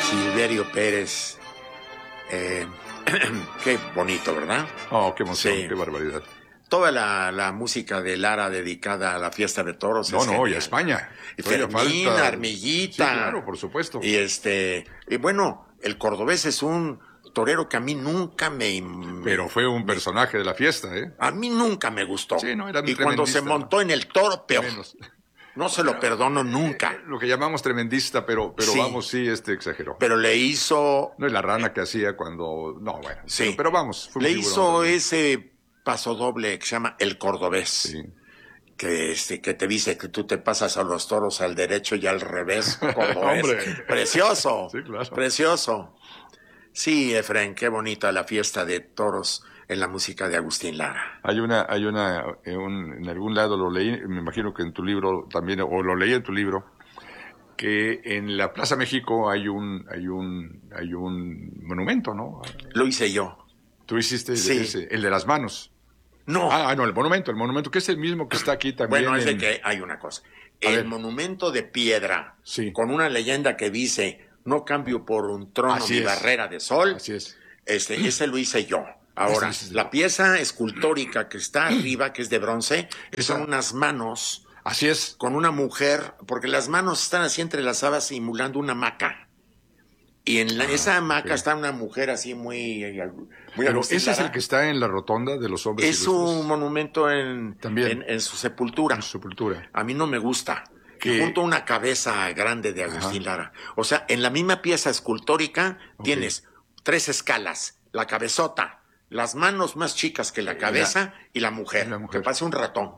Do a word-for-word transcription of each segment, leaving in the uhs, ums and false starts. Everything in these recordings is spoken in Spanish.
Silverio Pérez. Eh, qué bonito, ¿verdad? Oh, qué emoción, Sí. qué barbaridad. Toda la, la música de Lara dedicada a la fiesta de toros. No, es no, genial. y a España. Y Todavía Fermín, falta- Armillita. Sí, claro, por supuesto. Y este, y bueno, el cordobés es un torero que a mí nunca me... Pero fue un me- personaje de la fiesta, ¿eh? A mí nunca me gustó. Sí, no, era un y cuando se tremendista, montó en el toro, peor. Menos. No se lo perdono nunca. Lo que llamamos tremendista, pero, pero Sí. vamos, sí, este exageró. Pero le hizo... No, y la rana que hacía cuando... No, bueno. Sí. Pero, pero vamos. Fue un Le figurón hizo también. ese paso doble que se llama el cordobés. Sí. Que, este, que te dice que tú te pasas a los toros al derecho y al revés. Cordobés. Hombre. Precioso. Sí, claro. Precioso. Sí, Efraín, qué bonita la fiesta de toros en la música de Agustín Lara. Hay una, hay una, en, un- en algún lado lo leí, me imagino que en tu libro también, o lo leí en tu libro, que en la Plaza México hay un, hay un, hay un monumento, ¿no? Lo hice yo. Tú hiciste Sí. ese, el de las manos. No. Ah, no, el monumento, el monumento, que es el mismo que está aquí también. Bueno, es de en- que hay una cosa. A El ver. monumento de piedra, Sí. con una leyenda que dice, no cambio por un trono Así mi es. barrera de sol, Así es. este, ese lo hice yo. Ahora, Ese es- la pieza escultórica que está arriba, que es de bronce, que Esa- son unas manos Así es. con una mujer, porque las manos están así entrelazadas simulando una hamaca. Y en la- esa hamaca ok. está una mujer así muy... muy Pero Agustín ese es el Lara. que está en la rotonda de los hombres Es ilustres. un monumento en, También. en, en su sepultura. En su sepultura. A mí no me gusta. Que- Y junto a una cabeza grande de Agustín Ajá. Lara. O sea, en la misma pieza escultórica Ok. tienes tres escalas. La cabezota, las manos más chicas que la cabeza y la mujer, y la mujer. que parece un ratón.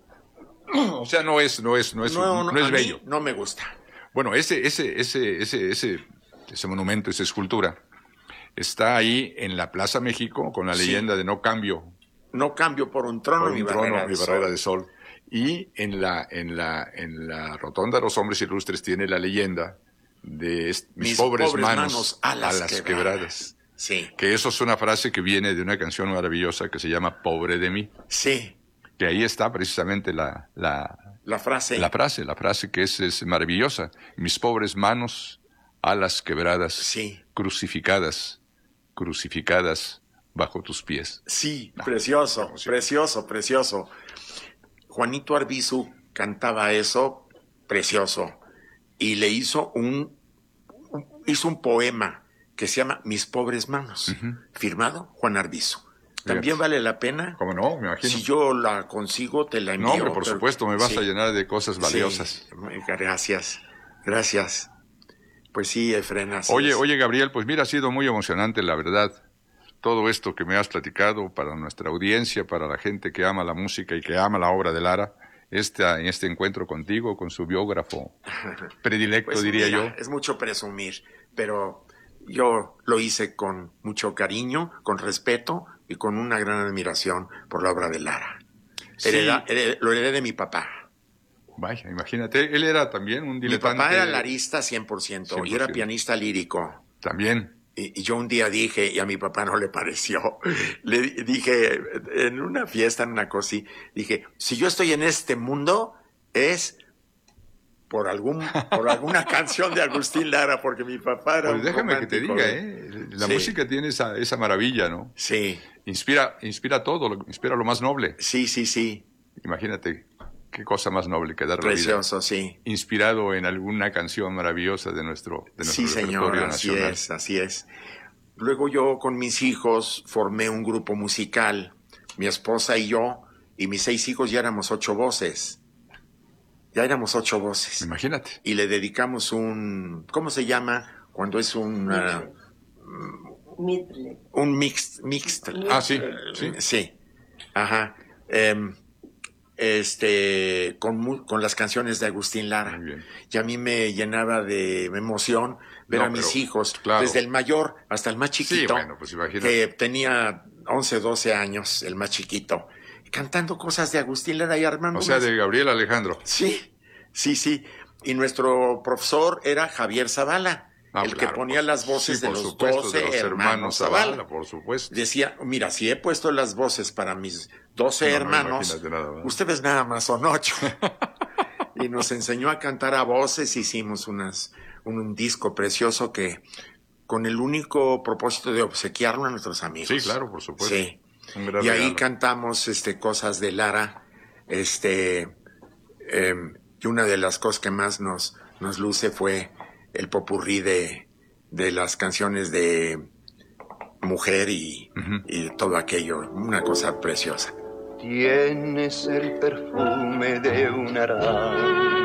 O sea, no es, no es, no es, no, es a mí bello. no me gusta. Bueno, ese, ese, ese, ese, ese, ese monumento, esa escultura, está ahí en la Plaza México con la Sí. leyenda de no cambio No cambio por un trono por ni un trono barrera ni de barrera sol. de sol. Y en la, en la, en la rotonda de los hombres ilustres tiene la leyenda de est- mis, Mis pobres, pobres manos, manos a las quebradas. quebradas. Sí, Que eso es una frase que viene de una canción maravillosa que se llama Pobre de mí. sí. Que ahí está precisamente la, la, La frase. la frase, la frase que es, es maravillosa. Mis pobres manos, alas quebradas, Sí. crucificadas, crucificadas bajo tus pies. Sí, precioso, sí. precioso, precioso. Juanito Arbizu cantaba eso, precioso, y le hizo un, un- hizo un poema que se llama Mis pobres manos, firmado Juan Arbizu. También Fíjate. vale la pena. ¿Cómo no? Me imagino. Si yo la consigo, te la envío. no, hombre, por pero- supuesto, me vas sí, a llenar de cosas valiosas. sí, gracias, gracias. Pues sí, Efren, así Oye, es. oye, Gabriel, pues mira, ha sido muy emocionante, la verdad. Todo esto que me has platicado para nuestra audiencia, para la gente que ama la música y que ama la obra de Lara, esta, en este encuentro contigo, con su biógrafo predilecto, Pues diría mira, yo. es mucho presumir, pero yo lo hice con mucho cariño, con respeto y con una gran admiración por la obra de Lara. Sí. Hereda- hered- lo heredé de mi papá. Vaya, imagínate, él era también un Mi diletante. papá era larista cien por ciento y era cien por ciento. pianista lírico. También. Y, y yo un día dije, y a mi papá no le pareció, le di- dije en una fiesta, en una cosa así, dije, si yo estoy en este mundo es por algún por alguna canción de Agustín Lara, porque mi papá era Pues un déjame que te romántico diga, de- ¿eh? La Sí. música tiene esa, esa maravilla, ¿no? Sí, Inspira, inspira todo, lo- inspira lo más noble. sí, sí, sí, Imagínate qué cosa más noble que dar la vida. precioso, sí. Inspirado en alguna canción maravillosa de nuestro, de nuestro Sí, señor, repertorio así nacional. es, así es. Luego yo con mis hijos formé un grupo musical, mi esposa y yo, y mis seis hijos ya éramos ocho voces. Ya éramos ocho voces. Imagínate. Y le dedicamos un, ¿cómo se llama? Cuando es un, ah, Midley. un mixed, mixed. Ah, sí, sí. Sí, ajá. Em, este, con, mu- con las canciones de Agustín Lara. Muy bien. Y a mí me llenaba de emoción ver No, a mis pero, hijos, claro. desde el mayor hasta el más chiquito, bueno, pues imagínate. que tenía once, doce años, el más chiquito, cantando cosas de Agustín Lara y armando O sea, unas- de Gabriel Alejandro. Sí, sí, sí. Y nuestro profesor era Javier Zavala, Ah, el claro, que ponía por- las voces sí, de por los supuesto, doce de los hermanos Zavala. por supuesto. Decía, mira, si he puesto las voces para mis doce No, no, hermanos, imagínate nada más. ustedes nada más son ocho. Y nos enseñó a cantar a voces, hicimos unas, un, un disco precioso que con el único propósito de obsequiarlo a nuestros amigos. Sí, claro, por supuesto. Sí. Un gran Y ahí regalo. cantamos este, cosas de Lara, este, eh, y una de las cosas que más nos, nos luce fue el popurrí de, de las canciones de Mujer y, Ujú. y todo aquello, una cosa preciosa. Tienes el perfume de un arar